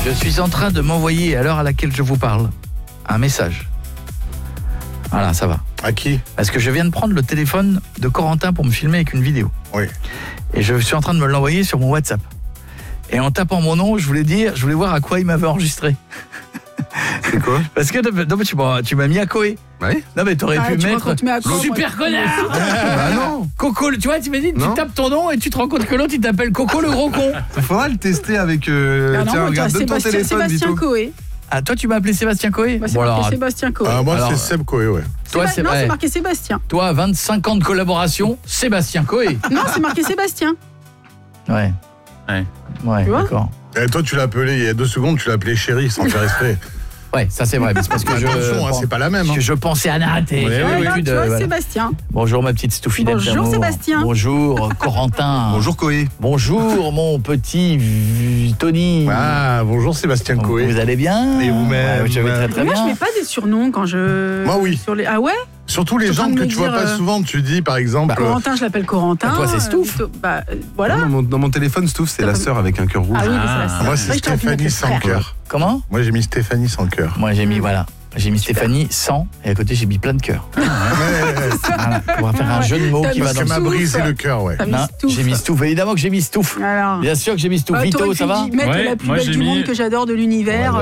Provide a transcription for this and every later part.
Je suis en train de m'envoyer, à l'heure à laquelle je vous parle, un message. Voilà, ça va. À qui? Parce que je viens de prendre le téléphone de Corentin pour me filmer avec une vidéo. Oui. Et je suis en train de me l'envoyer sur mon WhatsApp. Et en tapant mon nom, je voulais voir à quoi il m'avait enregistré. C'est quoi? Parce que non, mais tu m'as mis à Koé. Oui. Non mais t'aurais pu mettre super connard. Ah non. Coco, tu vois, tu m'as dit, tu tapes ton nom et tu te rends compte que l'autre il t'appelle Coco le gros con. Il faudra le tester avec tiens, regarde, donne ton téléphone, Sébastien Coé. Ah, toi tu m'as appelé Sébastien Coé? C'est marqué Sébastien Coé. Ah, moi c'est Seb Coé, ouais. Toi c'est marqué Sébastien. Toi 25 ans de collaboration, Sébastien Coé. Non, c'est marqué Sébastien. Ouais, d'accord. Et toi tu l'as appelé il y a 2 secondes, tu l'as appelé chérie sans faire exprès. Ouais, ça c'est vrai, mais c'est parce que attention, c'est pas la même. Parce que je pensais à Nat et j'ai l'habitude. Voilà. Sébastien. Bonjour ma petite stoufinette d'amour. Bonjour Sébastien. Bonjour Corentin. Bonjour Coé. Bonjour mon petit Tony. Ah, bonjour Sébastien Coé. Vous allez bien? Et vous-même? Je vais très très bien. Moi je mets pas des surnoms quand je... Moi oui. Ah ouais? Surtout les gens que tu vois pas souvent, tu dis par exemple... Corentin, je l'appelle Corentin. Toi c'est Stouff. Voilà. Dans mon téléphone, Stouff, c'est la sœur avec un cœur rouge. Ah oui, c'est la sœur. Moi c'est Stéphanie sans cœur. Comment? Moi j'ai mis Stéphanie sans cœur. Moi j'ai mis, j'ai mis Stéphanie sans, et à côté j'ai mis plein de cœur. Voilà, on va faire un jeu de mots qui va dans le m'a brisé le cœur, ouais. Non, j'ai mis Stouff, évidemment que j'ai mis Stouff. Bien sûr que j'ai mis Stouff. Vito, ça va? Mettre la plus belle du monde que j'adore de l'univers.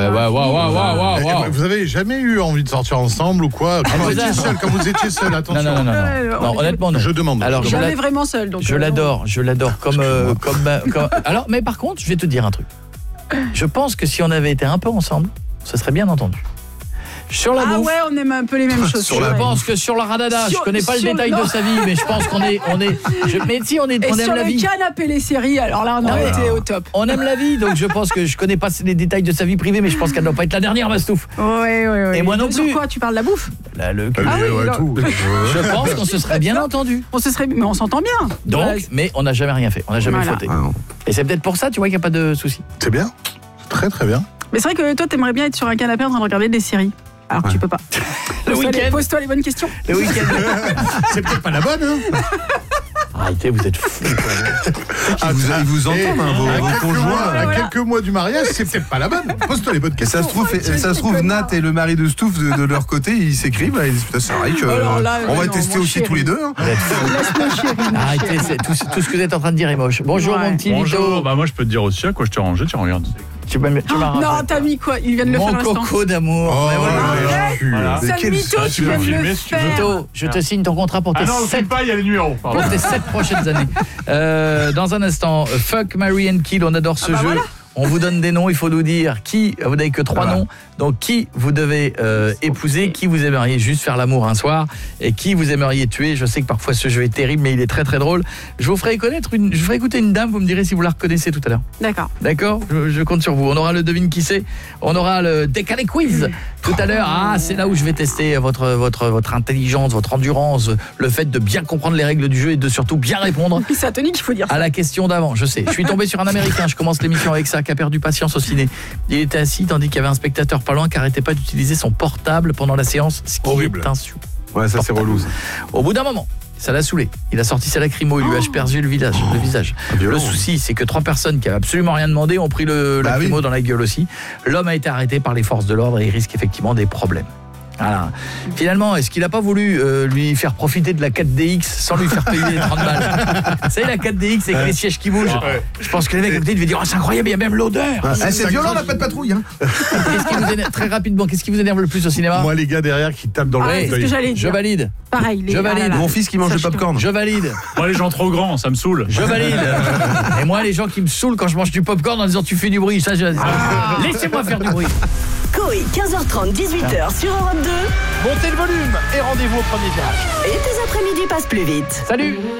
Vous avez jamais eu envie de sortir ensemble ou quoi? Quand vous étiez seul, attention. Non, honnêtement non. Je demande. Alors j'avais vraiment seul, donc. Je l'adore comme. Alors, mais par contre, je vais te dire un truc. Je pense que si on avait été un peu ensemble, ce serait bien entendu. Sur la bouffe, on aime un peu les mêmes choses. Je pense que sur la radada, je connais pas le détail de sa vie, mais je pense qu'on est mais si on aime la vie. Sur le canapé les séries, alors là on a été au top. On aime la vie, donc je pense que je connais pas les détails de sa vie privée, mais je pense qu'elle doit pas être la dernière, ma Stouff. Ouais. Et moi non plus. Sur quoi tu parles de la bouffe? Tout. Je pense qu'on se serait bien entendu. Mais on s'entend bien. Donc, mais on n'a jamais rien fait, on n'a jamais fauté. Et c'est peut-être pour ça, tu vois, qu'il n'y a pas de souci. C'est bien, très très bien. Mais c'est vrai que toi t'aimerais bien être sur un canapé en train de regarder des séries. Alors que tu peux pas. Le week-end. Pose-toi les bonnes questions. Le week-end. C'est peut-être pas la bonne, hein. Arrêtez, vous êtes fous. Ils vous entendent, vos conjoints. À quelques mois du mariage, c'est peut-être pas la bonne. Pose-toi les bonnes questions. Et ça se trouve, Nat et le mari de Stouff, de leur côté, ils s'écrivent. Là, ils disent, putain, c'est vrai qu'on va tester aussi tous les deux. Hein. Arrêtez, tout ce que vous êtes en train de dire est moche. Bonjour mon petit Vito. Bonjour, moi je peux te dire aussi à quoi je t'ai rangé, tu regardes. Non, t'as mis quoi? Il vient de le faire à l'instant. Mon coco d'amour. Sale mytho, tu viens de le faire. Vito, je te signe ton contrat pour tes 7 il y a les numéros. Pour tes 7 prochaines années. Dans un instant, Fuck, Marry and Kill, on adore ce jeu. Voilà. On vous donne des noms, il faut nous dire qui, vous n'avez que 3 noms, donc qui vous devez épouser, qui vous aimeriez juste faire l'amour un soir, et qui vous aimeriez tuer. Je sais que parfois ce jeu est terrible, mais il est très très drôle. Je vous ferai écouter une dame, vous me direz si vous la reconnaissez tout à l'heure. D'accord, je compte sur vous. On aura le devine qui c'est, on aura le décalé quiz tout à l'heure. C'est là où je vais tester votre intelligence, votre endurance, le fait de bien comprendre les règles du jeu et de surtout bien répondre. C'est à Tony qu'il faut dire ça. À la question d'avant, je sais. Je suis tombé sur un Américain, je commence l'émission avec ça, qui a perdu patience au ciné. Il était assis tandis qu'il y avait un spectateur pas loin qui arrêtait pas d'utiliser son portable pendant la séance, ce qui est insupportable. Ouais, ça c'est relou. Au bout d'un moment, ça l'a saoulé. Il a sorti sa lacrymo, il lui a aspergé le visage. Le souci, c'est que 3 personnes qui avaient absolument rien demandé ont pris le lacrymo dans la gueule aussi. L'homme a été arrêté par les forces de l'ordre et il risque effectivement des problèmes. Voilà. Finalement, est-ce qu'il n'a pas voulu lui faire profiter de la 4DX sans lui faire payer les 30 balles? Vous savez, la 4DX avec les sièges qui bougent. Je pense que les mecs à côté devaient dire c'est incroyable, il y a même l'odeur. C'est violent, on n'a pas de patrouille. Très rapidement, qu'est-ce qui vous énerve le plus au cinéma? Moi, les gars derrière qui tapent dans le fauteuil. Je valide. Pareil. Je valide. Mon fils qui mange le popcorn. Je valide. Moi, les gens trop grands, ça me saoule. Je valide. Et moi, les gens qui me saoulent quand je mange du popcorn en disant tu fais du bruit, ça, laissez-moi faire du bruit. Coé, 15h30, 18h sur Europe 2. Montez le volume et rendez-vous au premier virage. Et tes après-midi passent plus vite. Salut.